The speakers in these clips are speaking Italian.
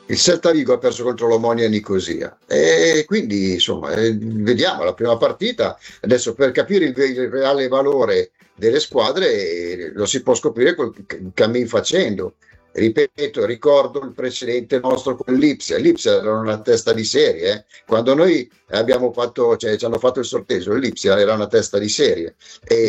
Il Celta Vigo ha perso contro l'Omonia Nicosia e quindi insomma vediamo la prima partita. Adesso per capire il reale valore delle squadre lo si può scoprire col cammin facendo. Ripeto, ricordo il precedente nostro con l'Ipsia. L'Ipsia era una testa di serie. Quando noi abbiamo fatto, cioè, ci hanno fatto il sorteggio, l'Ipsia era una testa di serie. E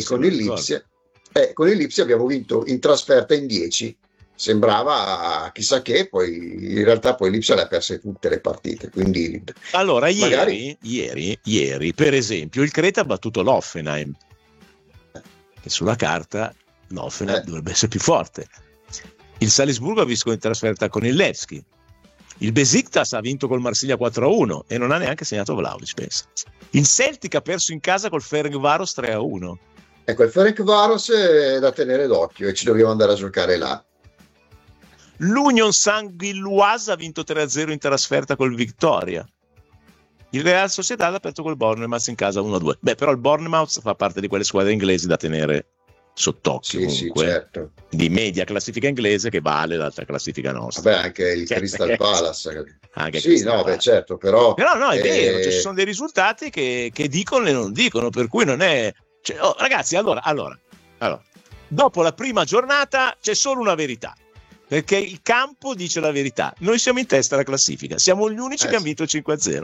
con il Lipsia abbiamo vinto in trasferta in 10. Sembrava chissà che, poi in realtà poi l'Ipsia le ha perse tutte le partite. Quindi allora, magari ieri, per esempio, il Creta ha battuto l'Hoffenheim, che sulla carta l'Hoffenheim dovrebbe essere più forte. Il Salisburgo ha visto in trasferta con il Levski. Il Besiktas ha vinto col Marsiglia 4-1 e non ha neanche segnato Vlahovic, pensa. Il Celtic ha perso in casa col Ferencváros 3-1. Ecco, il Ferencváros è da tenere d'occhio e ci dobbiamo andare a giocare là. L'Union Saint-Gilloise ha vinto 3-0 in trasferta col Victoria. Il Real Sociedad ha perso col Bournemouth in casa 1-2. Beh, però il Bournemouth fa parte di quelle squadre inglesi da tenere sott'occhio, comunque, sì, certo. Di media classifica inglese che vale l'altra classifica nostra. Vabbè, anche il Crystal Palace. Anche sì, no, beh, certo, però no, è vero, cioè, ci sono dei risultati che dicono e non dicono, per cui non è... Cioè, ragazzi, allora, dopo la prima giornata c'è solo una verità, perché il campo dice la verità. Noi siamo in testa alla classifica, siamo gli unici che hanno vinto 5-0.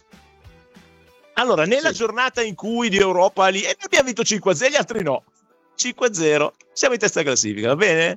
Allora, nella giornata in cui di Europa lì, noi abbiamo vinto 5-0, gli altri no. 5-0, siamo in testa alla classifica, va bene?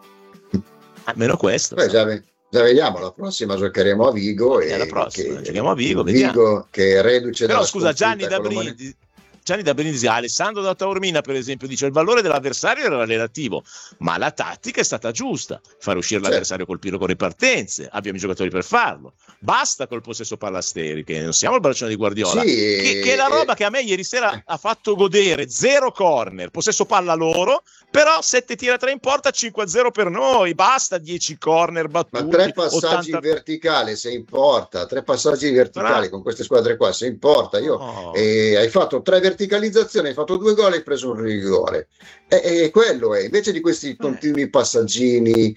Almeno questo. Beh, già vediamo, la prossima giocheremo a Vigo. La prossima giochiamo a Vigo, vediamo. Vigo che è reduce però dalla scusa, Gianni da Brindisi, Alessandro da Taormina per esempio dice: il valore dell'avversario era relativo, ma la tattica è stata giusta, far uscire l'avversario col tiro con ripartenze, abbiamo i giocatori per farlo, basta col possesso pallasteri, che non siamo il braccione di Guardiola, che è la roba che a me ieri sera ha fatto godere. 0 corner, possesso palla loro, però 7 tiri a 3 in porta, 5-0 per noi, basta 10 corner battuti, ma 3 passaggi 80... in verticale se importa, 3 passaggi verticali con queste squadre qua se importa. Hai fatto 3 verticalizzazioni, hai fatto 2 gol e hai preso un rigore, e quello è, invece di questi continui passaggini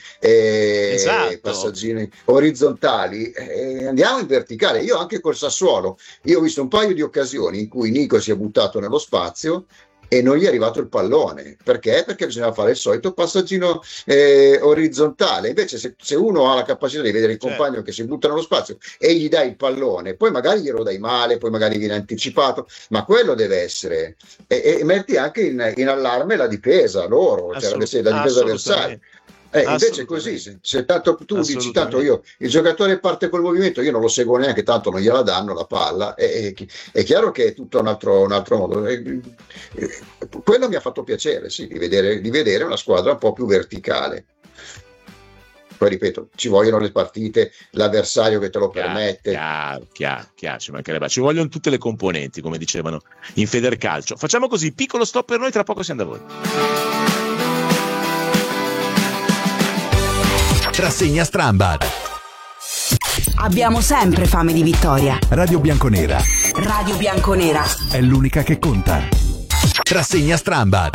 passaggini orizzontali, andiamo in verticale. Io anche col Sassuolo ho visto un paio di occasioni in cui Nico si è buttato nello spazio e non gli è arrivato il pallone. Perché? Perché bisogna fare il solito passaggino orizzontale. Invece se uno ha la capacità di vedere il compagno che si butta nello spazio e gli dai il pallone, poi magari glielo dai male, poi magari viene anticipato, ma quello deve essere, e metti anche in allarme la difesa loro, cioè la difesa avversaria. Invece così, se tanto tu dici tanto il giocatore parte col movimento, io non lo seguo neanche, tanto non gliela danno la palla, è chiaro che è tutto un altro modo. Quello mi ha fatto piacere, di vedere una squadra un po' più verticale. Poi ripeto, ci vogliono le partite, l'avversario che te lo permette. Chiaro, ci mancherebbe. Ci vogliono tutte le componenti, come dicevano in Federcalcio. Facciamo così, piccolo stop per noi, tra poco siamo da voi. Rassegna Strambad. Abbiamo sempre fame di vittoria. Radio Bianconera è l'unica che conta. Rassegna Strambad.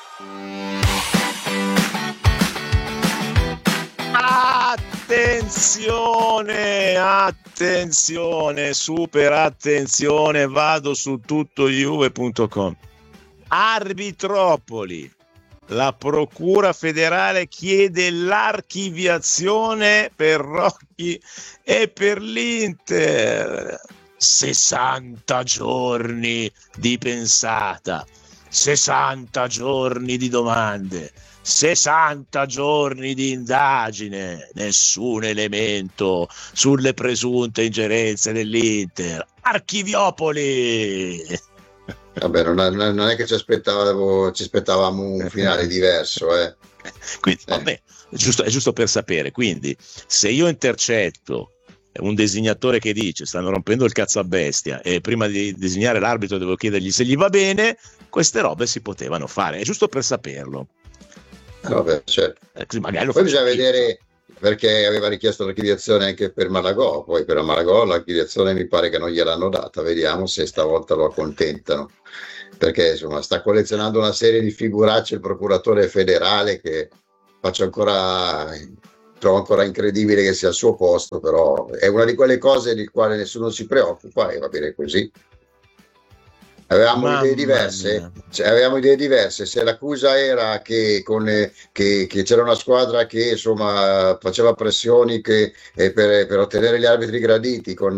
Attenzione, super attenzione, vado su tuttojuve.com. Arbitropoli. La Procura federale chiede l'archiviazione per Rocchi e per l'Inter. 60 giorni di pensata, 60 giorni di domande, 60 giorni di indagine, nessun elemento sulle presunte ingerenze dell'Inter. Archiviopoli! Vabbè, non è che ci aspettavamo un finale diverso. Quindi, vabbè, è giusto per sapere. Quindi, se io intercetto un designatore che dice stanno rompendo il cazzo a bestia e prima di designare l'arbitro devo chiedergli se gli va bene, queste robe si potevano fare. È giusto per saperlo. Vabbè, certo. Magari poi bisogna vedere, perché aveva richiesto l'archiviazione anche per Malagò, poi per Malagò l'archiviazione mi pare che non gliel'hanno data, vediamo se stavolta lo accontentano, perché insomma sta collezionando una serie di figuracce il procuratore federale, che faccio ancora trovo ancora incredibile che sia al suo posto, però è una di quelle cose di quale nessuno si preoccupa e va bene così. Avevamo idee diverse, se l'accusa era che c'era una squadra che insomma faceva pressioni per ottenere gli arbitri graditi con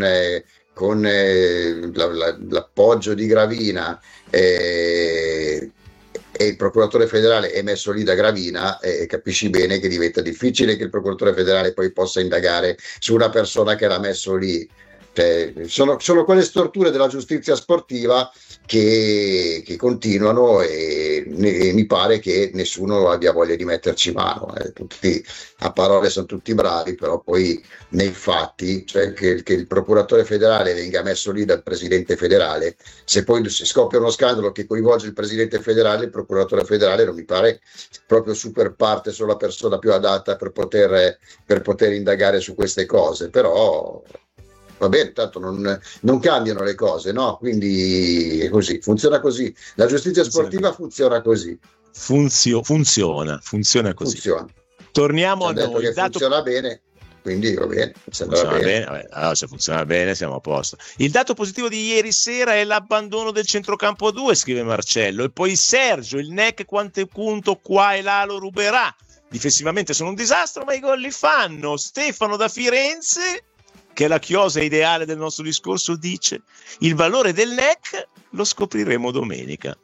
l'appoggio di Gravina e il procuratore federale è messo lì da Gravina, capisci bene che diventa difficile che il procuratore federale poi possa indagare su una persona che l'ha messo lì. Sono quelle storture della giustizia sportiva che continuano e mi pare che nessuno abbia voglia di metterci mano. Tutti a parole sono tutti bravi, però poi nei fatti, cioè che il procuratore federale venga messo lì dal presidente federale, se poi si scoppia uno scandalo che coinvolge il presidente federale, il procuratore federale non mi pare proprio super parte sulla persona più adatta per poter indagare su queste cose, però va bene, tanto non cambiano le cose, no? Quindi è così, funziona così. La giustizia sportiva funziona così. Funziona così. Funziona. Torniamo a noi. Funziona bene, quindi va bene. Funziona bene. Allora, se funziona bene siamo a posto. Il dato positivo di ieri sera è l'abbandono del centrocampo a 2, scrive Marcello, e poi Sergio, il NEC quante punto qua e là lo ruberà. Difensivamente sono un disastro, ma i gol li fanno. Stefano da Firenze, che è la chiosa ideale del nostro discorso, dice: il valore del NEC lo scopriremo domenica.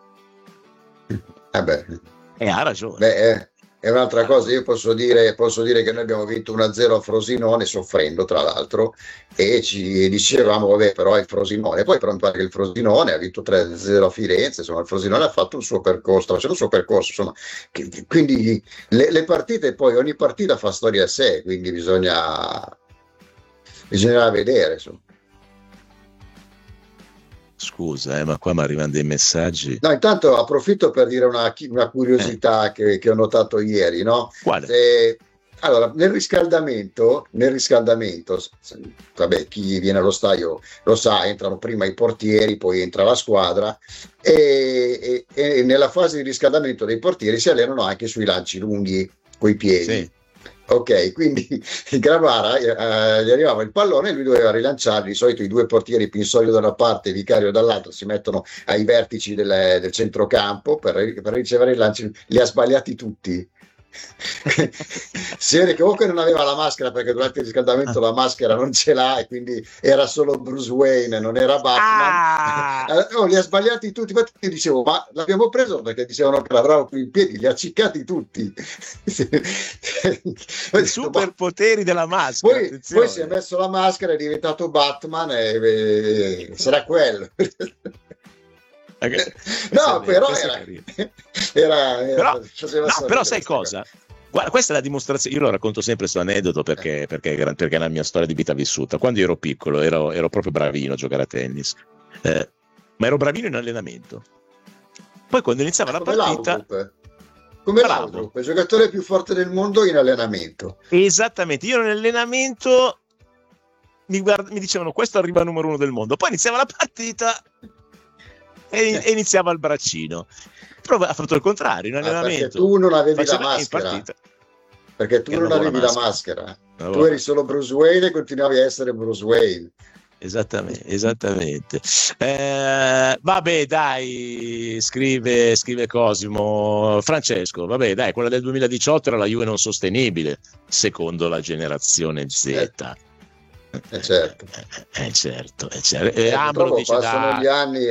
E ha ragione. È un'altra cosa, io posso dire che noi abbiamo vinto 1-0 a Frosinone, soffrendo tra l'altro, e ci dicevamo vabbè, però è il Frosinone, poi però mi pare che il Frosinone ha vinto 3-0 a Firenze, insomma il Frosinone ha fatto il suo percorso, sta facendo il suo percorso, insomma, quindi le partite, poi ogni partita fa storia a sé, quindi bisogna vedere, insomma. Scusa, ma qua mi arrivano dei messaggi. No, intanto approfitto per dire una curiosità che ho notato ieri, no? Quale? Allora, nel riscaldamento, vabbè, chi viene allo stadio lo sa, entrano prima i portieri, poi entra la squadra e nella fase di riscaldamento dei portieri si allenano anche sui lanci lunghi coi piedi. Sì. Ok, quindi il Gravara gli arrivava il pallone e lui doveva rilanciare. Di solito i due portieri, Pinsoglio da una parte e Vicario dall'altra, si mettono ai vertici del centrocampo per ricevere il lancio. Li ha sbagliati tutti. Si vede che comunque non aveva la maschera, perché durante il riscaldamento la maschera non ce l'ha e quindi era solo Bruce Wayne, non era Batman. Li ha sbagliati tutti. Infatti io dicevo, ma l'abbiamo preso perché dicevano che l'avrà qui in piedi, li ha ciccati tutti. I superpoteri della maschera. Poi si è messo la maschera, è diventato Batman e sarà quello. No, però però sai cosa? Guarda, questa è la dimostrazione. Io lo racconto sempre questo aneddoto perché è la mia storia di vita vissuta. Quando ero piccolo ero proprio bravino a giocare a tennis, ma ero bravino in allenamento. Poi quando iniziava la partita, come l'Audrup, il giocatore più forte del mondo in allenamento. Esattamente, io in allenamento mi dicevano questo arriva numero 1 del mondo. Poi iniziava la partita e iniziava il braccino. Però ha fatto il contrario in allenamento. Perché tu non avevi la maschera. Perché tu non avevi la maschera. Tu eri solo Bruce Wayne e continuavi a essere Bruce Wayne. Esattamente. Vabbè, dai, scrive Cosimo. Francesco, vabbè, dai, quella del 2018 era la Juve non sostenibile, secondo la generazione Z. Certo. Ambro dice passano gli anni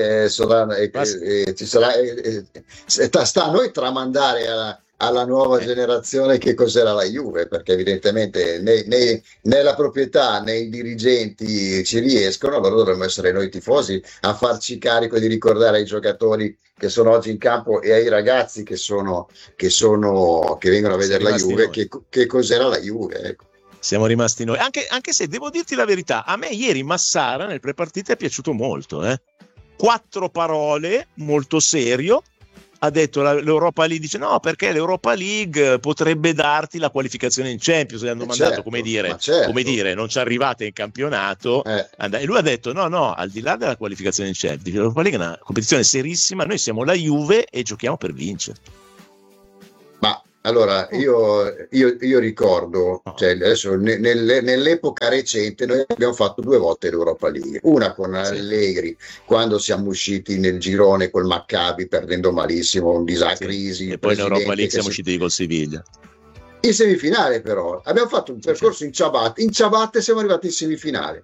sta a noi tramandare alla nuova generazione che cos'era la Juve, perché evidentemente né la proprietà né i dirigenti ci riescono. Allora dovremmo essere noi tifosi a farci carico di ricordare ai giocatori che sono oggi in campo e ai ragazzi che vengono a vedere la Juve che cos'era la Juve, ecco. Siamo rimasti noi, anche se devo dirti la verità, a me ieri Massara nel prepartita è piaciuto molto, 4 parole, molto serio, ha detto l'Europa League, dice no, perché l'Europa League potrebbe darti la qualificazione in Champions, gli hanno mandato certo, come dire non ci arrivate in campionato, e lui ha detto no, al di là della qualificazione in Champions, l'Europa League è una competizione serissima, noi siamo la Juve e giochiamo per vincere. Ma Allora, io ricordo, cioè adesso nell'epoca recente noi abbiamo fatto 2 volte l'Europa League, una con Allegri quando siamo usciti nel girone col Maccabi perdendo malissimo, un disastro, crisi, e poi in Europa League siamo usciti col Siviglia. In semifinale però abbiamo fatto un percorso in ciabatte siamo arrivati in semifinale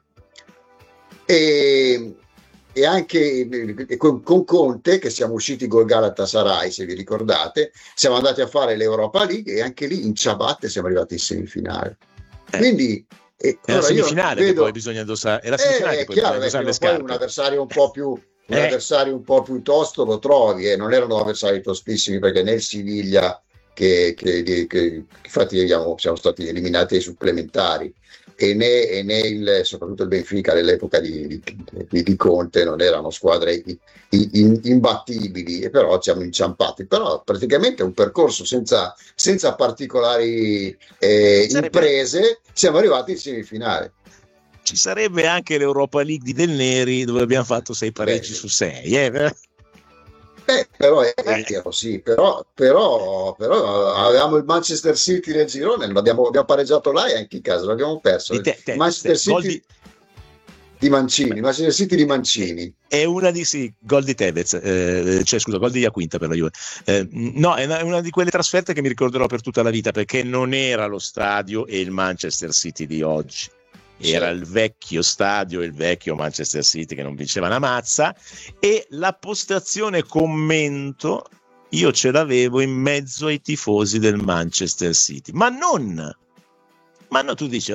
e anche con Conte che siamo usciti col Galatasaray, se vi ricordate, siamo andati a fare l'Europa League e anche lì in ciabatte siamo arrivati in semifinale. Quindi è la semifinale che poi bisogna indossare, è la semifinale che poi bisogna indossare le scarpe. Poi un avversario un po' più tosto lo trovi, e non erano avversari tostissimi, perché nel Siviglia che infatti siamo stati eliminati ai supplementari, e soprattutto il Benfica dell'epoca di Conte non erano squadre imbattibili, e però siamo inciampati. Però praticamente è un percorso senza particolari imprese, siamo arrivati in semifinale. Ci sarebbe anche l'Europa League di Del Neri, dove abbiamo fatto 6 pareggi su 6. Però è vero, sì, però avevamo il Manchester City nel girone, abbiamo pareggiato là e anche in casa l'abbiamo perso. Manchester City di Mancini, Manchester City di Mancini. È una di gol di Tevez, gol di Iaquinta per la Juve. No, è una di quelle trasferte che mi ricorderò per tutta la vita, perché non era lo stadio e il Manchester City di oggi. Era il vecchio stadio e il vecchio Manchester City che non vinceva una mazza, e la postazione commento io ce l'avevo in mezzo ai tifosi del Manchester City, ma non tu dici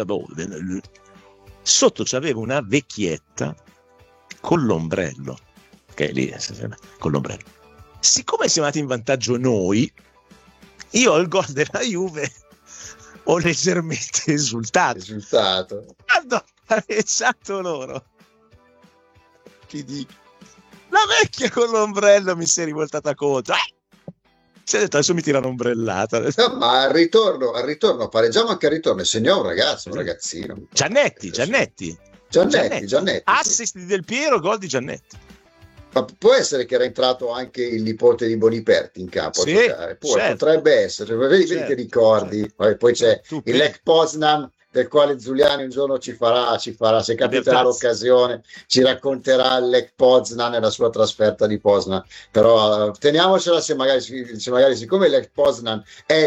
sotto c'avevo una vecchietta con l'ombrello, che è lì con l'ombrello. Siccome siamo andati in vantaggio noi, io al gol della Juve ho leggermente esultato quando ha pareggiato loro. Ti dico, la vecchia con l'ombrello mi si è rivoltata contro, si è detto adesso mi tira un'ombrellata. No, ma al ritorno pareggiamo anche al ritorno, e segnò un ragazzino Giannetti assist di Del Piero, gol di Giannetti. Ma può essere che era entrato anche il nipote di Boniperti in campo a giocare? Potrebbe essere, vedi che ricordi. Poi c'è il Lech Poznan, del quale Giuliano un giorno ci farà, se capiterà l'occasione, ci racconterà il Lech Poznan e la sua trasferta di Poznan. Però teniamocela, se magari siccome il Lech Poznan è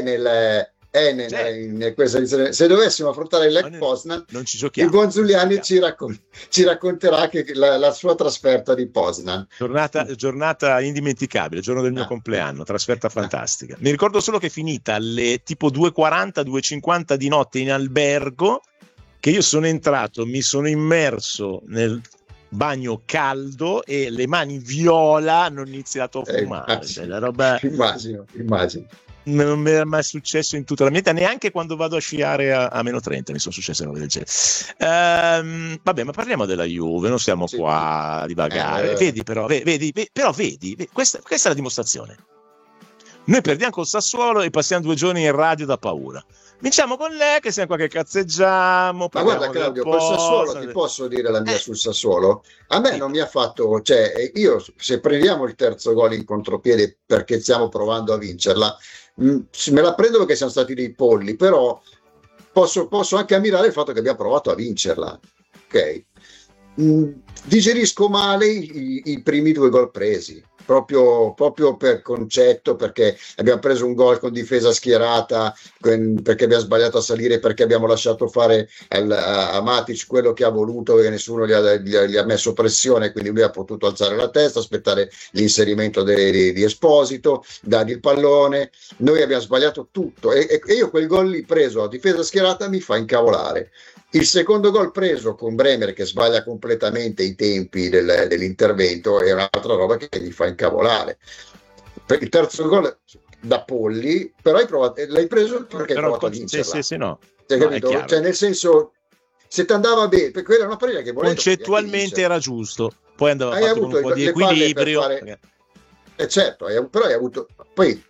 in questa edizione, se dovessimo affrontare il Lech Poznan, non ci giochiamo. Il buon Giuliani ci racconterà che la sua trasferta di Poznan. Giornata indimenticabile, giorno del mio compleanno, trasferta fantastica. Mi ricordo solo che è finita alle tipo 2:40, 2:50 di notte in albergo, che io sono entrato, mi sono immerso nel bagno caldo e le mani viola hanno iniziato a fumare. La roba... Immagino. Non mi era mai successo in tutta la mia vita, neanche quando vado a sciare a -30 mi sono successe robe del genere. Vabbè, ma parliamo della Juve, non stiamo qua a divagare. Vedi, questa è la dimostrazione. Noi perdiamo col Sassuolo e passiamo 2 giorni in radio da paura. Vinciamo con lei, che siamo qua che cazzeggiamo. Ma guarda Claudio, col Sassuolo ti posso dire la mia sul Sassuolo? A me non mi ha fatto, cioè io, se prendiamo il terzo gol in contropiede perché stiamo provando a vincerla, me la prendo perché siamo stati dei polli, però posso anche ammirare il fatto che abbiamo provato a vincerla, ok? Digerisco male i primi 2 gol presi, proprio per concetto, perché abbiamo preso un gol con difesa schierata, perché abbiamo sbagliato a salire, perché abbiamo lasciato fare a Matic quello che ha voluto, perché nessuno gli ha messo pressione, quindi lui ha potuto alzare la testa, aspettare l'inserimento di Esposito, dargli il pallone. Noi abbiamo sbagliato tutto, e io quel gol lì preso a difesa schierata mi fa incavolare. Il secondo gol preso con Bremer, che sbaglia completamente i tempi dell'intervento, è un'altra roba che mi fa incavolare. Per il terzo gol da polli, però l'hai preso perché hai provato a vincerla. Sì, no. Capito? Cioè, nel senso, se ti andava bene, quella è una partita che volevi. Concettualmente era giusto, poi andava fatto con un po' di equilibrio. Certo, però hai avuto. Poi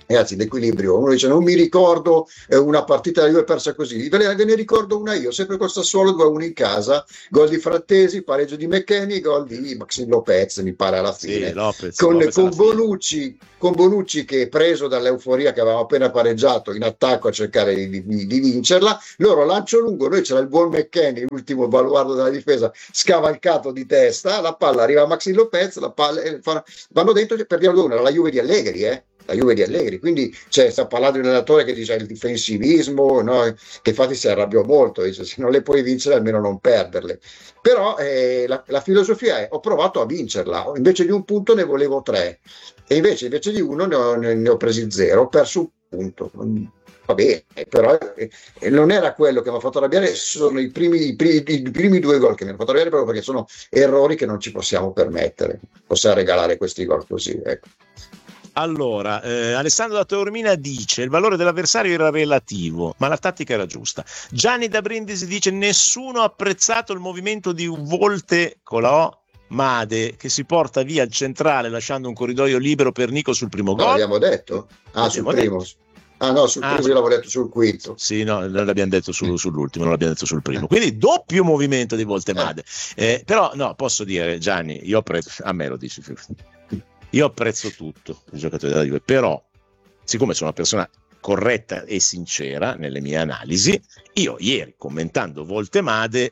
Ragazzi, l'equilibrio, uno dice non mi ricordo una partita della Juve persa così, ve ne ricordo una io, sempre col Sassuolo 2-1 in casa, gol di Frattesi, pareggio di McKennie, gol di Maxim Lopez mi pare alla fine, Sì, Lopez con alla fine. Bonucci che preso dall'euforia che avevamo appena pareggiato in attacco a cercare di vincerla, loro lancio lungo, noi c'era il buon McKennie, l'ultimo baluardo della difesa, scavalcato di testa, la palla arriva a Maxim Lopez, la palla vanno dentro e perdiamo 2-1, era la Juve di Allegri, la Juve di Allegri, quindi sta parlando di un allenatore che dice il difensivismo, no? Che infatti si arrabbiò molto, dice se non le puoi vincere almeno non perderle, però la filosofia è ho provato a vincerla, invece di un punto ne volevo 3 e invece di uno ne ho presi 0, ho perso un punto. Va bene, però non era quello che mi ha fatto arrabbiare, sono i primi 2 gol che mi hanno fatto arrabbiare, proprio perché sono errori che non ci possiamo permettere, possiamo regalare questi gol così, ecco. Allora, Alessandro da Taormina dice il valore dell'avversario era relativo, ma la tattica era giusta. Gianni da Brindisi dice nessuno ha apprezzato il movimento di Volte con la O Made che si porta via il centrale lasciando un corridoio libero per Nico sul primo gol. L'abbiamo detto? Sul primo. No, sul primo l'avevo detto sul quinto. Sì, no, non l'abbiamo detto sull'ultimo, non l'abbiamo detto sul primo. Quindi doppio movimento di Volte Made. Però no, posso dire, Gianni, a me lo dici. Io apprezzo tutto il giocatore della Juve, però siccome sono una persona corretta e sincera nelle mie analisi, io ieri commentando Voltemade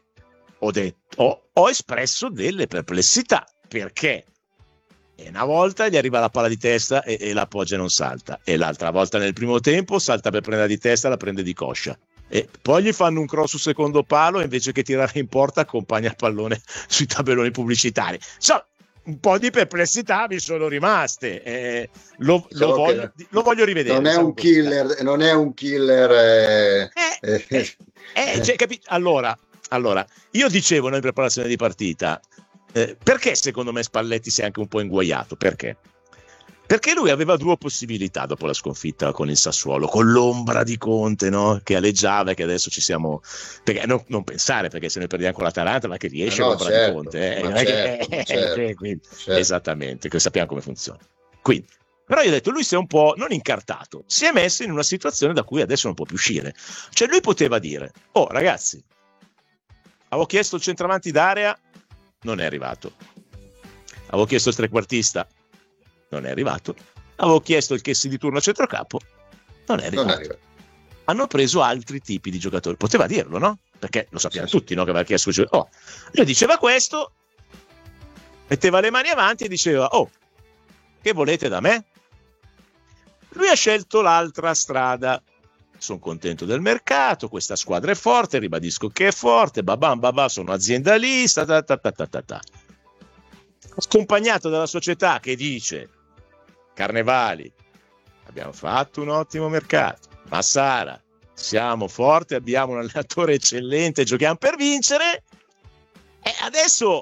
ho espresso delle perplessità, perché una volta gli arriva la palla di testa e la appoggia e non salta, e l'altra volta nel primo tempo salta per prendere di testa, la prende di coscia, e poi gli fanno un cross sul secondo palo e invece che tirare in porta accompagna il pallone sui tabelloni pubblicitari. Un po' di perplessità mi sono rimaste, lo voglio rivedere. Non è un killer. Allora, io dicevo in preparazione di partita, perché secondo me Spalletti si è anche un po' inguaiato? Perché? Perché lui aveva 2 possibilità dopo la sconfitta con il Sassuolo, con l'ombra di Conte, no? Che aleggiava e che adesso ci siamo... Perché non pensare, perché se noi perdiamo con l'Atalanta, ma che riesce l'ombra di Conte? Certo. Esattamente, che sappiamo come funziona. Quindi, però io ho detto, lui si è un po' non incartato, si è messo in una situazione da cui adesso non può più uscire. Cioè lui poteva dire, ragazzi, avevo chiesto il centravanti d'area, non è arrivato. Avevo chiesto il trequartista, non è arrivato. Avevo chiesto il Chessi di turno a centrocampo, non è arrivato. Hanno preso altri tipi di giocatori. Poteva dirlo, no? Perché lo sappiamo tutti, no? Che aveva chiesto. Lui diceva questo, metteva le mani avanti e diceva: che volete da me? Lui ha scelto l'altra strada. Sono contento del mercato, questa squadra è forte, ribadisco che è forte, sono aziendalista, accompagnato dalla società che dice: Carnevali, abbiamo fatto un ottimo mercato, Massara, siamo forti, abbiamo un allenatore eccellente, giochiamo per vincere, e adesso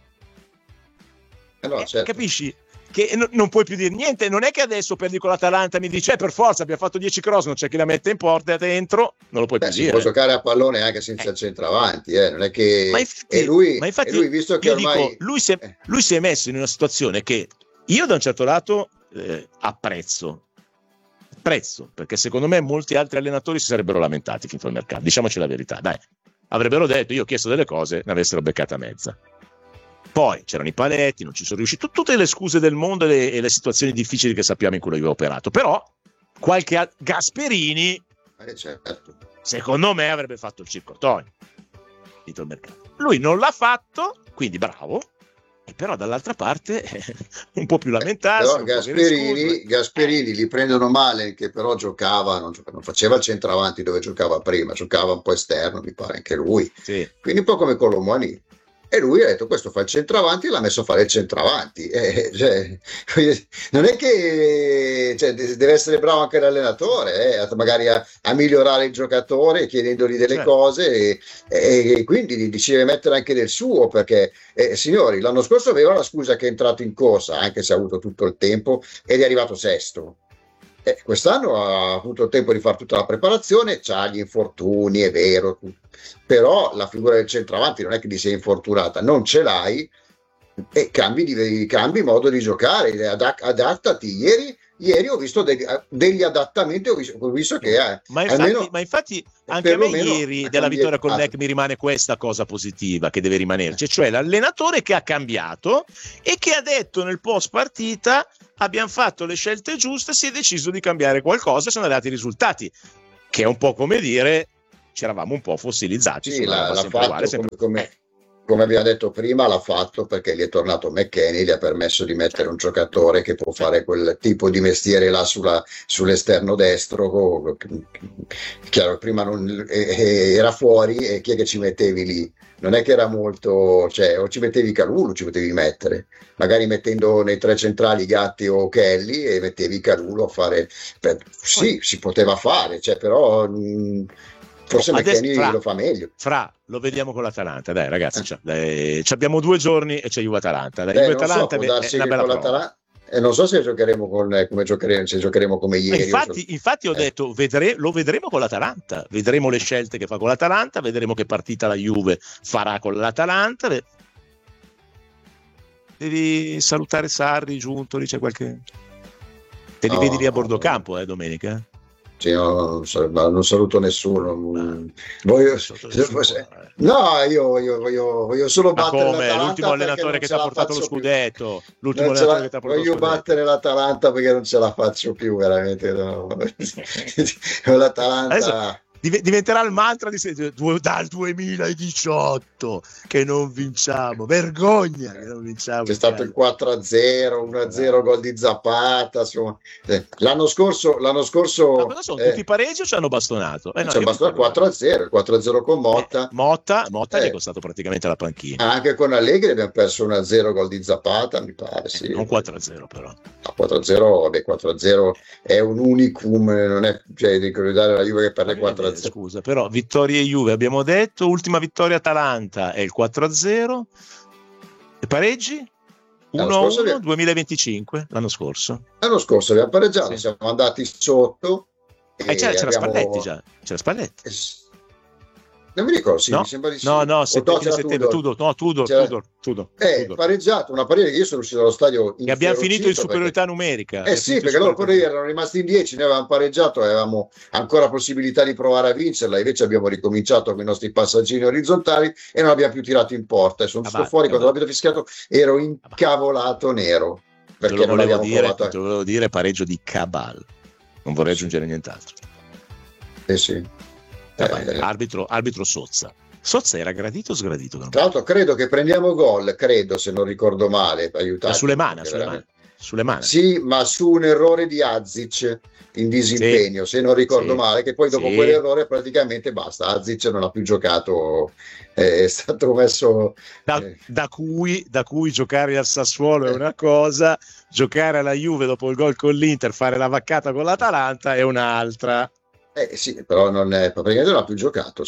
certo. Capisci? Che non puoi più dire niente. Non è che adesso perdi con l'Atalanta e mi dice per forza abbiamo fatto 10 cross, non c'è chi la mette in porta dentro, non lo puoi più dire. Si può giocare a pallone anche senza centravanti, non è che lui visto che ormai dico, lui si è messo in una situazione che io da un certo lato apprezzo, perché secondo me molti altri allenatori si sarebbero lamentati finito il mercato, diciamoci la verità, dai, avrebbero detto io ho chiesto delle cose, ne avessero beccata mezza. Poi c'erano i paletti, non ci sono riusciti, tutte le scuse del mondo e le situazioni difficili che sappiamo in cui lui aveva operato. Però qualche Gasperini, certo, secondo me avrebbe fatto il circuitoio il mercato. Lui non l'ha fatto, quindi bravo, e però dall'altra parte un po' più lamentarsi. Gasperini li prendono male, che però giocava, non faceva il centravanti dove giocava prima, giocava un po' esterno, mi pare anche lui. Sì. Quindi un po' come Colomani. E lui ha detto questo fa il centravanti e l'ha messo a fare il centravanti, non è che deve essere bravo anche l'allenatore, magari a migliorare il giocatore chiedendogli delle cose e quindi ci deve mettere anche del suo, perché signori, l'anno scorso aveva la scusa che è entrato in corsa anche se ha avuto tutto il tempo ed è arrivato sesto. Quest'anno ha avuto il tempo di fare tutta la preparazione, c'ha gli infortuni, è vero, però la figura del centravanti non è che ti sei infortunata, non ce l'hai, e cambi modo di giocare, adattati. Ieri ho visto degli adattamenti, ho visto che ma infatti anche a me ieri della vittoria con l'EC mi rimane questa cosa positiva che deve rimanerci, cioè l'allenatore che ha cambiato e che ha detto nel post partita: abbiamo fatto le scelte giuste, si è deciso di cambiare qualcosa, sono arrivati i risultati, che è un po' come dire ci eravamo un po' fossilizzati. Sì, l'ha fatto come abbiamo detto prima, l'ha fatto perché gli è tornato McKennie, gli ha permesso di mettere un giocatore che può fare quel tipo di mestiere là sull'esterno destro. Chiaro, prima era fuori, e chi è che ci mettevi lì? Non è che era molto, cioè, o ci mettevi Kalulu, ci potevi mettere, magari mettendo nei tre centrali Gatti o Kelly, e mettevi Kalulu a fare, sì, si poteva fare, cioè, però forse McKennie lo fa meglio. Lo vediamo con l'Atalanta, dai ragazzi, abbiamo 2 giorni e c'è Juve-Atalanta. Juve-Atalanta è una bella prova. Non so se giocheremo se giocheremo come ieri. Infatti ho detto lo vedremo con l'Atalanta, vedremo le scelte che fa con l'Atalanta, vedremo che partita la Juve farà con l'Atalanta. Devi salutare Sarri, Giuntoli, c'è qualche... Te li vedi lì a bordo campo domenica? Sì, no, non saluto nessuno. Io voglio solo battere l'Atalanta. L'ultimo allenatore che ti ha portato lo scudetto. Voglio battere l'Atalanta perché non ce la faccio più, veramente. No. L'Atalanta. Adesso diventerà il mantra dal 2018 che non vinciamo, vergogna che non vinciamo. C'è stato il 4-0, 1-0 gol di Zapata, insomma. L'anno scorso ma cosa sono tutti pareggi o ci hanno bastonato? C'è bastato il 4-0, il 4-0 con Motta. Motta gli è costato praticamente la panchina. Anche con Allegri abbiamo perso 1-0 gol di Zapata, mi pare, sì. Non 4-0 però. No, 4-0, vabbè, 4-0 è un unicum, non è, cioè, ricordare la Juve che perde 4-0. Scusa, però vittorie Juve abbiamo detto, ultima vittoria Atalanta è il 4-0 e pareggi 1-1 2025 l'anno scorso abbiamo pareggiato, siamo andati sotto c'era Spalletti già, c'era Spalletti. Non mi ricordo, sì, no, mi sembra di sì. No, settembre, Tudor. Pareggiato, una partita che io sono uscito dallo stadio e abbiamo finito in superiorità numerica. Sì, perché loro poi erano rimasti in 10, noi avevamo pareggiato e avevamo ancora possibilità di provare a vincerla, invece abbiamo ricominciato con i nostri passaggini orizzontali e non abbiamo più tirato in porta, e sono stato fuori quando l'abbiamo fischiato, ero incavolato nero, perché non abbiamo provato. Te lo volevo dire, pareggio di Cabal, non vorrei aggiungere nient'altro. Sì. Arbitro Sozza era gradito o sgradito? Tra l'altro credo che prendiamo gol, se non ricordo male, aiutato sulle mani. Sì, ma su un errore di Azic in disimpegno, se non ricordo male, che poi dopo quell'errore praticamente basta, Azic non ha più giocato, è stato messo da cui giocare al Sassuolo è una cosa, giocare alla Juve dopo il gol con l'Inter, fare la vaccata con l'Atalanta è un'altra. Sì, però praticamente non ha più giocato.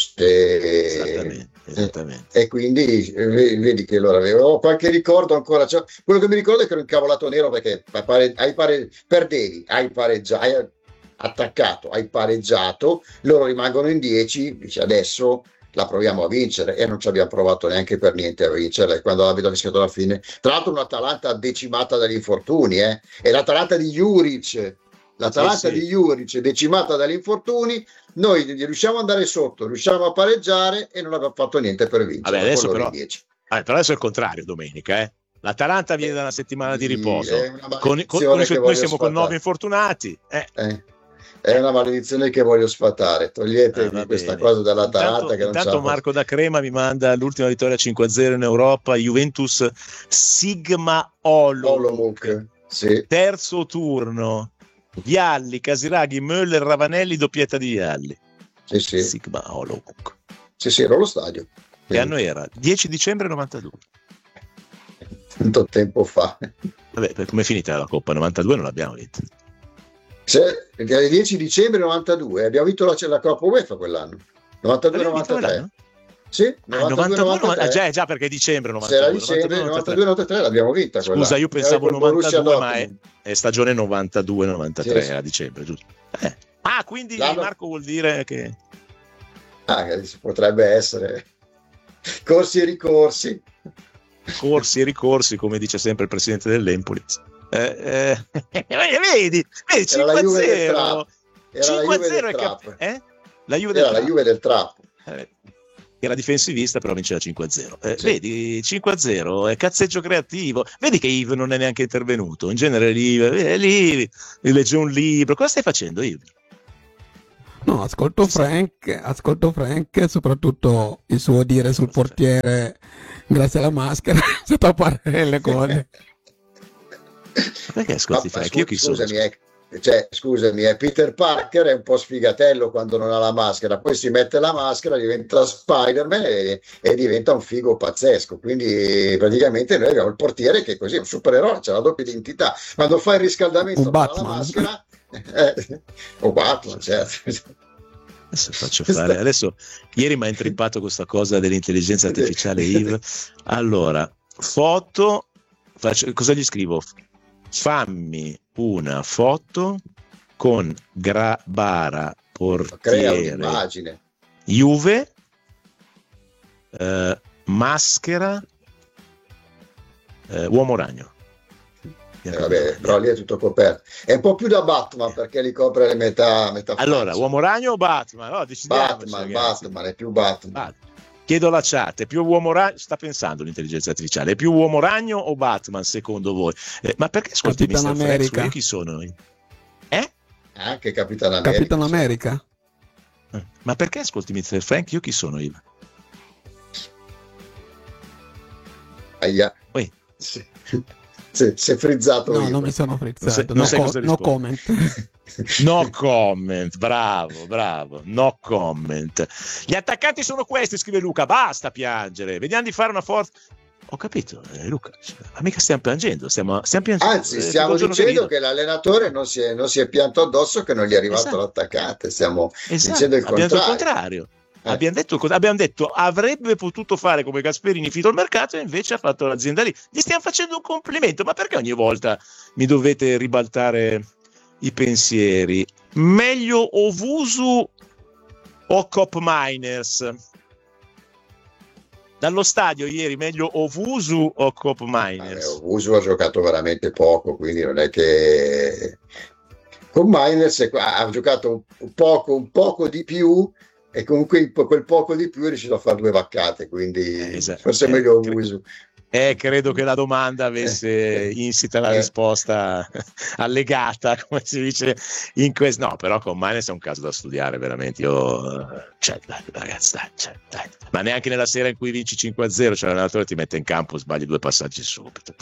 Esattamente. E quindi vedi che allora avevo qualche ricordo ancora. Cioè, quello che mi ricordo è che ero incavolato nero perché perdevi, hai attaccato, hai pareggiato, loro rimangono in 10, dice adesso la proviamo a vincere, e non ci abbiamo provato neanche per niente a vincerla. E quando l'abbiamo fischiato alla fine, tra l'altro un'Atalanta decimata dagli infortuni, e l'Atalanta di Juric. Di Juric decimata dagli infortuni, noi riusciamo ad andare sotto, riusciamo a pareggiare e non abbiamo fatto niente per vincere. Vabbè, adesso però adesso è il contrario domenica, L'Atalanta viene da una settimana di riposo, noi siamo con 9 infortunati. È una maledizione che voglio sfatare, toglietevi questa cosa dall'Atalanta. Intanto Marco da Crema mi manda l'ultima vittoria 5-0 in Europa, Juventus Sigma Olomouc, sì. Terzo turno, Vialli, Casiraghi, Möller, Ravanelli, doppietta di Vialli. Sì. Sigma Olomouc. Sì, ero allo stadio. Che anno era? 10 dicembre 92. Tanto tempo fa. Vabbè, come è finita la Coppa? 92 non l'abbiamo vinta. Perché il 10 dicembre 92 abbiamo vinto la Coppa UEFA quell'anno. 92-93. Sì, 92-93. Già, perché è dicembre 92. Se era dicembre 92-93 l'abbiamo vinta. Scusa, io pensavo 92, ma è stagione 92-93, sì. Era dicembre, giusto? Quindi Marco vuol dire che potrebbe essere corsi e ricorsi. corsi e ricorsi, come dice sempre il presidente dell'Empoli. Vedi, 5-0. 5-0 è la Juve del Trap. Era difensivista, però vinceva 5-0. Sì. Vedi, 5-0 è cazzeggio creativo. Vedi che Yves non è neanche intervenuto. In genere lì legge un libro. Cosa stai facendo, Yves? No, ascolto Frank, soprattutto il suo dire sul portiere grazie alla maschera, se tappare le cose. Perché ascolti Frank? Io chi scusami, Peter Parker è un po' sfigatello quando non ha la maschera, poi si mette la maschera, diventa Spider-Man e diventa un figo pazzesco. Quindi praticamente noi abbiamo il portiere che è così, un supereroe, c'ha la doppia identità. Quando fa il riscaldamento con la maschera o Batman, certo. Adesso ieri mi ha intrippato questa cosa dell'intelligenza artificiale, Yves. Allora, foto, cosa gli scrivo? Fammi una foto con Grabara portiere, Juve, maschera, uomo ragno. Vabbè, però lì è tutto coperto. È un po' più da Batman perché li copre le metà allora, uomo ragno o Batman? No, Batman, è più Batman. Chiedo alla chat, è più uomo ragno? Sta pensando l'intelligenza artificiale, è più uomo ragno o Batman secondo voi? Ma perché ascolti Mr. America? Chi sono? Anche Capitan America. Capitan America. Ma perché ascolti Mr. Frank? Io chi sono io? Aia. Sì. Si è frizzato. No, non mi sono frizzato. No comment. No comment, bravo, no comment. Gli attaccanti sono questi, scrive Luca, basta piangere, vediamo di fare una forza. Ho capito, Luca, ma mica stiamo piangendo, stiamo piangendo. Anzi, stiamo dicendo che l'allenatore non si è pianto addosso, che non gli è arrivato l'attaccante, stiamo dicendo il contrario. Abbiamo detto avrebbe potuto fare come Gasperini finito il mercato e invece ha fatto l'azienda lì. Gli stiamo facendo un complimento, ma perché ogni volta mi dovete ribaltare i pensieri? Meglio Ovusu o Cop Miners? Dallo stadio ieri meglio Ovusu o Cop Miners? Ovusu ha giocato veramente poco, quindi non è che con Miners ha giocato un poco di più. E comunque quel poco di più è riuscito a fare 2 vaccate, quindi forse è meglio Ovusu. Credo che la domanda avesse insita la risposta allegata, come si dice in questo. No, però con Manes è un caso da studiare veramente. Ragazzi, dai. Ma neanche nella sera in cui vinci 5-0, cioè l'allenatore ti mette in campo, sbagli 2 passaggi subito.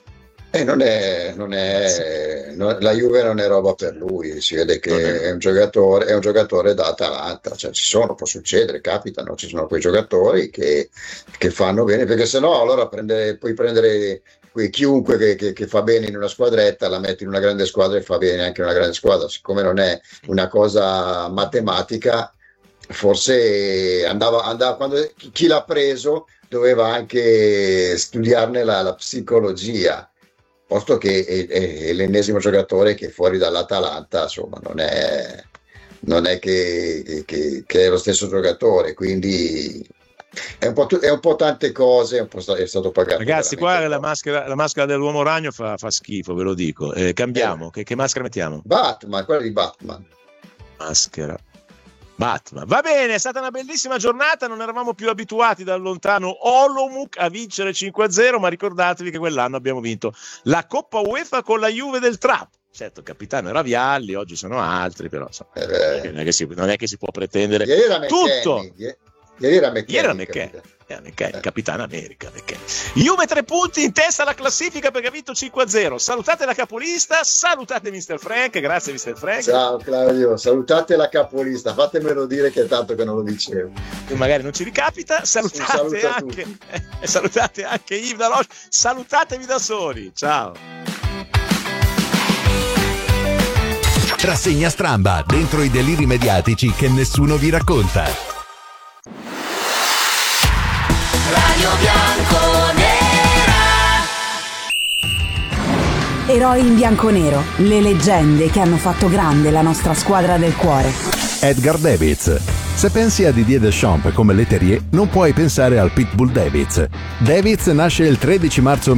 La Juve non è roba per lui, si vede che è un giocatore da Atalanta, cioè può succedere, capitano, ci sono quei giocatori che fanno bene, perché sennò allora puoi prendere chiunque che fa bene in una squadretta, la metti in una grande squadra e fa bene anche in una grande squadra. Siccome non è una cosa matematica, forse andava quando chi l'ha preso doveva anche studiarne la psicologia, posto che è l'ennesimo giocatore che fuori dall'Atalanta, insomma, non è che è lo stesso giocatore, quindi è un po' tante cose, è stato pagato. Ragazzi, qua la maschera dell'uomo ragno fa schifo, ve lo dico. Cambiamo, che maschera mettiamo? Batman, quella di Batman. Maschera Batman. Va bene, è stata una bellissima giornata, non eravamo più abituati dal lontano Olomouc a vincere 5-0, ma ricordatevi che quell'anno abbiamo vinto la Coppa UEFA con la Juve del Trap. Certo, il capitano era Vialli, oggi sono altri, però insomma, non è che si può pretendere tutto. Ieri era McKennie. Capitano America. Juve 3 punti in testa alla classifica perché ha vinto 5-0. Salutate la capolista, salutate Mr. Frank, grazie Mr. Frank. Ciao Claudio, salutate la capolista, fatemelo dire che è tanto che non lo dicevo. Magari non ci ricapita, salutate anche Yves Daloche, salutatevi da soli, ciao. Rassegna Stramba, dentro i deliri mediatici che nessuno vi racconta. Radio Bianconera. Eroi in bianconero, le leggende che hanno fatto grande la nostra squadra del cuore. Edgar Davids, Se pensi a Didier Deschamps come Leterrier, non puoi pensare al Pitbull Davids. Davids nasce il 13 marzo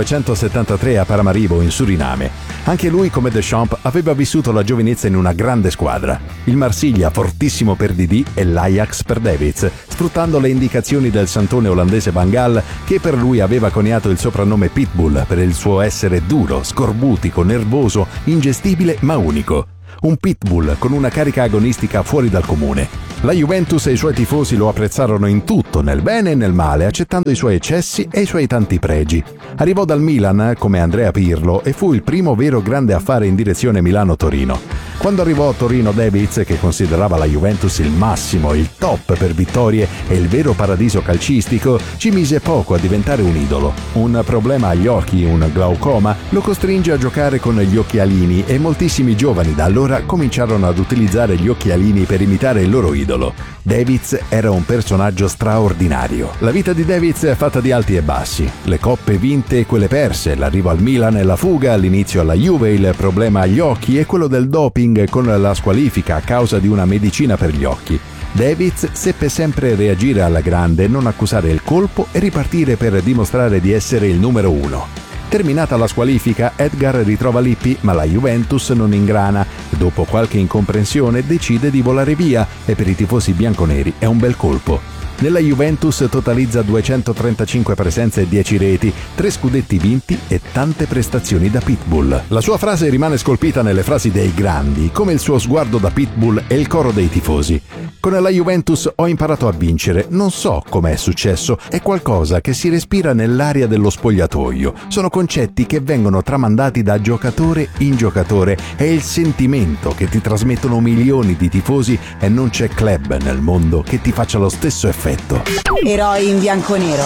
1973 a Paramaribo, in Suriname. Anche lui, come Deschamps, aveva vissuto la giovinezza in una grande squadra. Il Marsiglia, fortissimo per Didi, e l'Ajax per Davids, sfruttando le indicazioni del santone olandese Van Gaal, che per lui aveva coniato il soprannome Pitbull per il suo essere duro, scorbutico, nervoso, ingestibile ma unico. Un pitbull con una carica agonistica fuori dal comune. La Juventus e i suoi tifosi lo apprezzarono in tutto, nel bene e nel male, accettando i suoi eccessi e i suoi tanti pregi. Arrivò dal Milan come Andrea Pirlo e fu il primo vero grande affare in direzione Milano-Torino. Quando arrivò a Torino, Davids, che considerava la Juventus il massimo, il top per vittorie e il vero paradiso calcistico, ci mise poco a diventare un idolo. Un problema agli occhi, un glaucoma, lo costringe a giocare con gli occhialini e moltissimi giovani da allora cominciarono ad utilizzare gli occhialini per imitare il loro idolo. Davids era un personaggio straordinario. La vita di Davids è fatta di alti e bassi. Le coppe vinte e quelle perse, l'arrivo al Milan e la fuga, l'inizio alla Juve, il problema agli occhi e quello del doping con la squalifica a causa di una medicina per gli occhi. Davids seppe sempre reagire alla grande, non accusare il colpo e ripartire per dimostrare di essere il numero uno. Terminata la squalifica, Edgar ritrova Lippi, ma la Juventus non ingrana e dopo qualche incomprensione decide di volare via e per i tifosi bianconeri è un bel colpo. Nella Juventus totalizza 235 presenze e 10 reti, 3 scudetti vinti e tante prestazioni da pitbull. La sua frase rimane scolpita nelle frasi dei grandi, come il suo sguardo da pitbull e il coro dei tifosi. Con la Juventus ho imparato a vincere, non so come è successo, è qualcosa che si respira nell'aria dello spogliatoio. Sono concetti che vengono tramandati da giocatore in giocatore, è il sentimento che ti trasmettono milioni di tifosi e non c'è club nel mondo che ti faccia lo stesso effetto. Eroi in bianconero.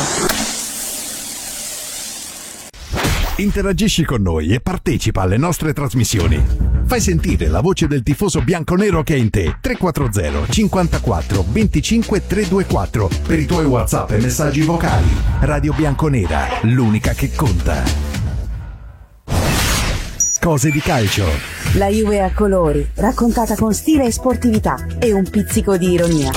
Interagisci con noi e partecipa alle nostre trasmissioni. Fai sentire la voce del tifoso bianconero che è in te. 340 54 25 324 per i tuoi WhatsApp e messaggi vocali. Radio Bianconera, l'unica che conta. Cose di calcio. La Juve a colori, raccontata con stile e sportività e un pizzico di ironia.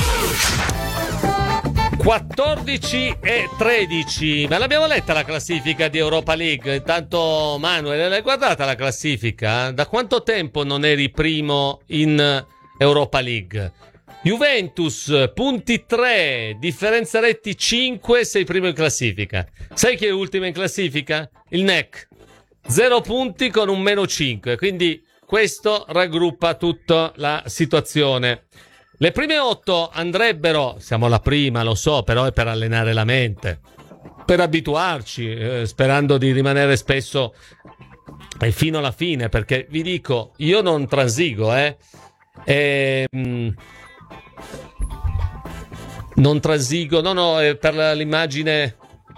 14 e 13, ma l'abbiamo letta la classifica di Europa League? Intanto Manuel, l'hai guardata la classifica? Da quanto tempo non eri primo in Europa League? Juventus, punti 3, differenza reti 5, sei primo in classifica. Sai chi è ultimo in classifica? Il NEC, 0 punti con un meno 5, quindi questo raggruppa tutta la situazione. Le prime 8 andrebbero, siamo alla prima, lo so, però è per allenare la mente, per abituarci, sperando di rimanere spesso fino alla fine, perché vi dico, io non transigo, non transigo, no, per l'immagine.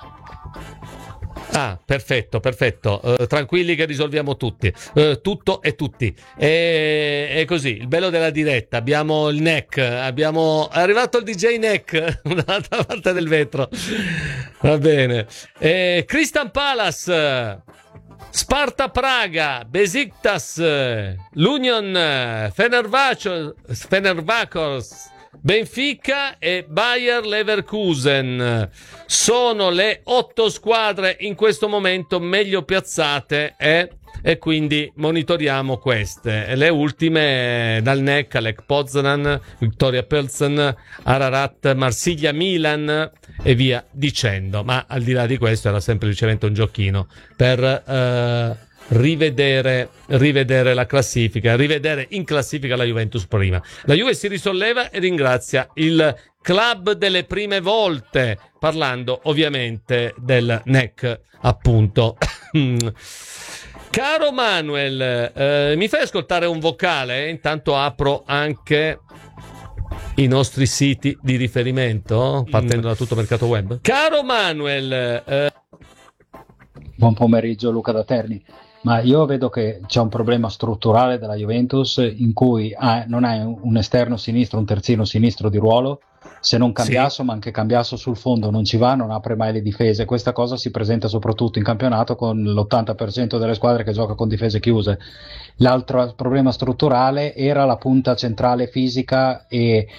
Ah, perfetto, tranquilli che risolviamo tutto e tutti. È così, il bello della diretta, abbiamo il NEC, è arrivato il DJ NEC, un'altra parte del vetro, va bene. Crystal Palace, Sparta Praga, Besiktas, l'Union, Fenerbahçe, Benfica e Bayer Leverkusen sono le 8 squadre in questo momento meglio piazzate e quindi monitoriamo queste. Le ultime dal NEC, Lech Poznan, Viktoria Pilsen, Ararat, Marsiglia, Milan e via dicendo. Ma al di là di questo era semplicemente un giochino per rivedere la classifica, rivedere in classifica la Juventus prima. La Juve si risolleva e ringrazia il club delle prime volte, parlando ovviamente del NEC, appunto. Caro Manuel, mi fai ascoltare un vocale? Intanto apro anche i nostri siti di riferimento, partendo da tutto mercato web. Caro Manuel, buon pomeriggio Luca da Terni. Ma io vedo che c'è un problema strutturale della Juventus in cui non hai un esterno sinistro, un terzino sinistro di ruolo. Se non Cambiasso, sì, ma anche Cambiasso sul fondo non ci va, non apre mai le difese. Questa cosa si presenta soprattutto in campionato con l'80% delle squadre che gioca con difese chiuse. L'altro problema strutturale era la punta centrale fisica e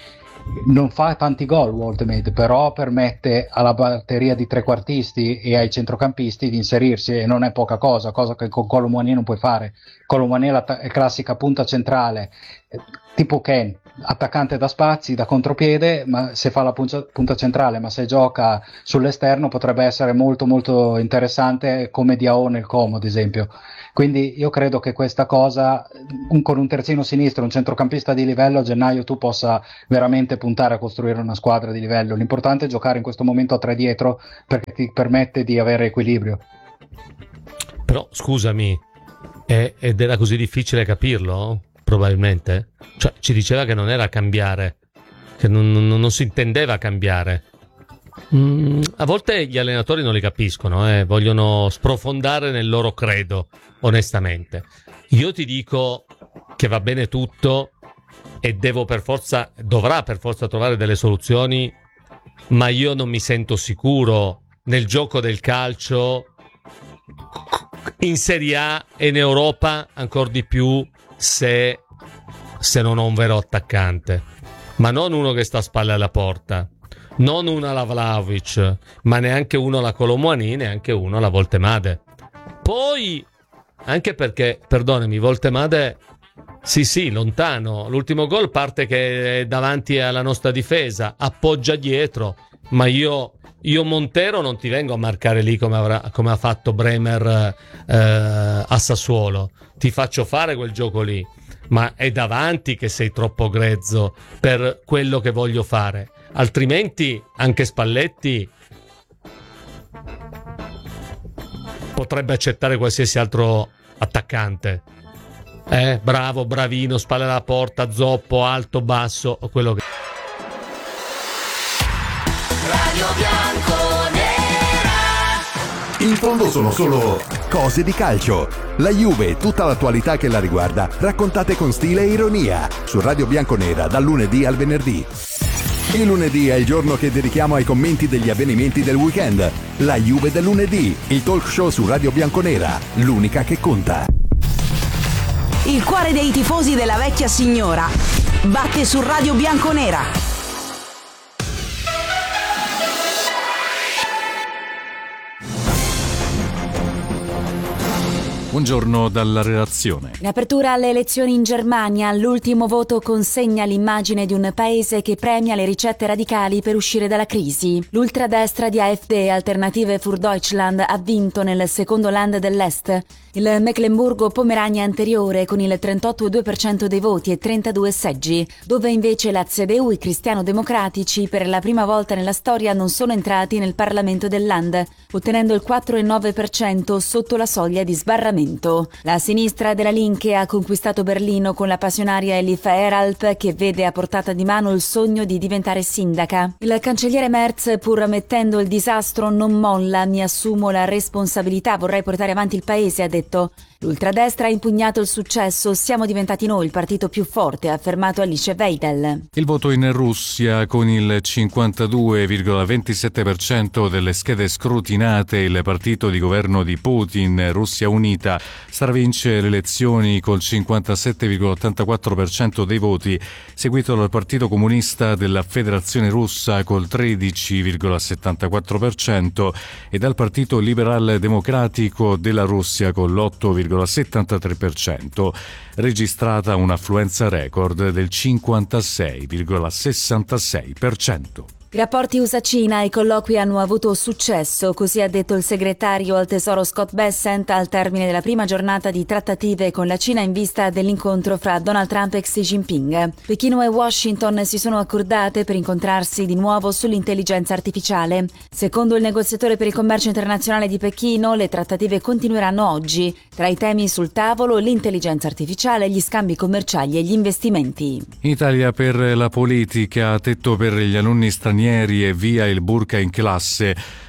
non fa tanti gol Woltemade, però permette alla batteria di trequartisti e ai centrocampisti di inserirsi, e non è poca cosa che con Kolo Muani non puoi fare. Kolo Muani è classica punta centrale, tipo Ken, attaccante da spazi, da contropiede, ma se fa la punta centrale, ma se gioca sull'esterno potrebbe essere molto molto interessante, come Diao nel Como ad esempio. Quindi io credo che questa cosa, con un terzino sinistro, un centrocampista di livello, a gennaio tu possa veramente puntare a costruire una squadra di livello. L'importante è giocare in questo momento a 3 dietro, perché ti permette di avere equilibrio. Però scusami, ed era così difficile capirlo? Probabilmente. Cioè, ci diceva che non era cambiare, che non si intendeva cambiare. A volte gli allenatori non li capiscono, vogliono sprofondare nel loro credo, onestamente. Io ti dico che va bene tutto e dovrà per forza trovare delle soluzioni, ma io non mi sento sicuro nel gioco del calcio in Serie A e in Europa ancora di più se non ho un vero attaccante, ma non uno che sta a spalle alla porta, non uno alla Vlahovic, ma neanche uno alla Kolo Muani, neanche uno alla Woltemade. Poi, anche perché, perdonami, Woltemade, sì, lontano, l'ultimo gol parte che è davanti alla nostra difesa, appoggia dietro, ma io Montero non ti vengo a marcare lì come ha fatto Bremer a Sassuolo, ti faccio fare quel gioco lì, ma è davanti che sei troppo grezzo per quello che voglio fare. Altrimenti anche Spalletti potrebbe accettare qualsiasi altro attaccante. Bravo, bravino, spalle alla porta, zoppo, alto, basso, o quello che... Radio Bianconera. In fondo sono solo cose di calcio. La Juve e tutta l'attualità che la riguarda, raccontate con stile e ironia, su Radio Bianconera dal lunedì al venerdì. Il lunedì è il giorno che dedichiamo ai commenti degli avvenimenti del weekend. La Juve del lunedì, il talk show su Radio Bianconera, l'unica che conta. Il cuore dei tifosi della vecchia signora batte su Radio Bianconera. Buongiorno dalla redazione. In apertura alle elezioni in Germania, l'ultimo voto consegna l'immagine di un paese che premia le ricette radicali per uscire dalla crisi. L'ultradestra di AfD, Alternative für Deutschland, ha vinto nel secondo Land dell'Est, il Mecklenburgo-Pomerania anteriore, con il 38,2% dei voti e 32 seggi, dove invece la CDU e i cristiano-democratici per la prima volta nella storia non sono entrati nel Parlamento del Land, ottenendo il 4,9% sotto la soglia di sbarramento. La sinistra della Linke ha conquistato Berlino con la passionaria Elif Eralp, che vede a portata di mano il sogno di diventare sindaca. Il cancelliere Merz, pur ammettendo il disastro, non molla, mi assumo la responsabilità, vorrei portare avanti il paese, ha detto. L'ultradestra ha impugnato il successo, siamo diventati noi il partito più forte, ha affermato Alice Weidel. Il voto in Russia, con il 52,27% delle schede scrutinate, il partito di governo di Putin, Russia Unita, stravince le elezioni col 57,84% dei voti, seguito dal Partito Comunista della Federazione Russa col 13,74% e dal Partito Liberal Democratico della Russia con l'8,73%, registrata un'affluenza record del 56,66%. I rapporti USA-Cina e i colloqui hanno avuto successo, così ha detto il segretario al Tesoro Scott Bessent al termine della prima giornata di trattative con la Cina in vista dell'incontro fra Donald Trump e Xi Jinping. Pechino e Washington si sono accordate per incontrarsi di nuovo sull'intelligenza artificiale. Secondo il negoziatore per il commercio internazionale di Pechino, le trattative continueranno oggi. Tra i temi sul tavolo, l'intelligenza artificiale, gli scambi commerciali e gli investimenti. Italia per la politica, tetto per gli alunni stranieri e via il burka in classe.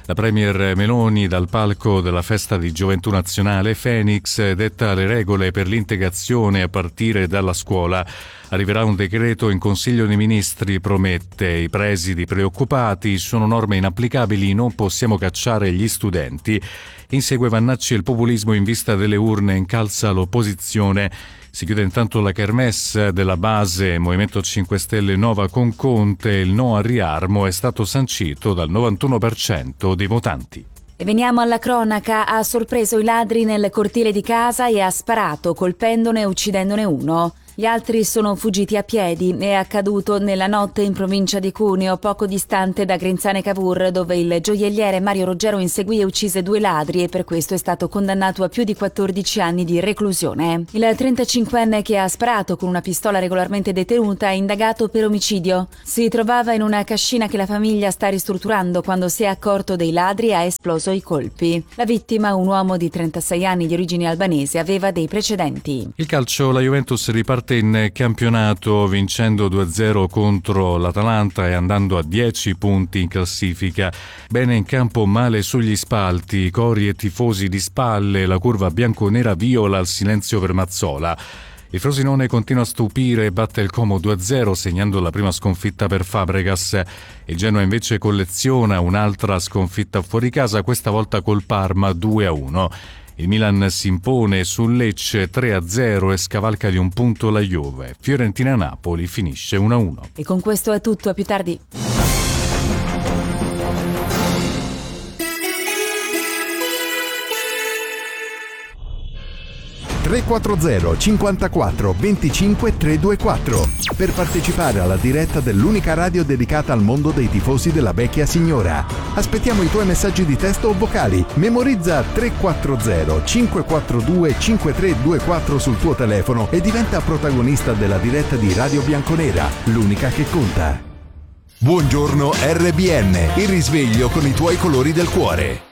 La premier Meloni dal palco della festa di Gioventù Nazionale Phoenix detta le regole per l'integrazione a partire dalla scuola. Arriverà un decreto in Consiglio dei Ministri, promette. I presidi preoccupati, sono norme inapplicabili, non possiamo cacciare gli studenti. Insegue Vannacci il populismo in vista delle urne, incalza l'opposizione. Si chiude intanto la kermesse della base Movimento 5 Stelle Nova con Conte. Il no al riarmo è stato sancito dal 91% dei votanti. E veniamo alla cronaca. Ha sorpreso i ladri nel cortile di casa e ha sparato, colpendone e uccidendone uno. Gli altri sono fuggiti a piedi. È accaduto nella notte in provincia di Cuneo, poco distante da Grinzane Cavour, dove il gioielliere Mario Ruggero inseguì e uccise 2 ladri e per questo è stato condannato a più di 14 anni di reclusione. Il 35enne che ha sparato con una pistola regolarmente detenuta è indagato per omicidio. Si trovava in una cascina che la famiglia sta ristrutturando quando si è accorto dei ladri e ha esploso i colpi. La vittima, un uomo di 36 anni di origine albanese, aveva dei precedenti. Il calcio, la Juventus riparte in campionato vincendo 2-0 contro l'Atalanta e andando a 10 punti in classifica. Bene in campo, male sugli spalti, cori e tifosi di spalle, la curva bianconera viola il silenzio per Mazzola. Il Frosinone continua a stupire e batte il Como 2-0 segnando la prima sconfitta per Fabregas. Il Genoa invece colleziona un'altra sconfitta fuori casa, questa volta col Parma 2-1. Il Milan si impone sul Lecce 3-0 e scavalca di un punto la Juve. Fiorentina-Napoli finisce 1-1. E con questo è tutto, a più tardi. (340) 54 25 324 per partecipare alla diretta dell'unica radio dedicata al mondo dei tifosi della vecchia signora. Aspettiamo i tuoi messaggi di testo o vocali. Memorizza 340 542 5324 sul tuo telefono e diventa protagonista della diretta di Radio Bianconera, l'unica che conta. Buongiorno RBN, il risveglio con i tuoi colori del cuore.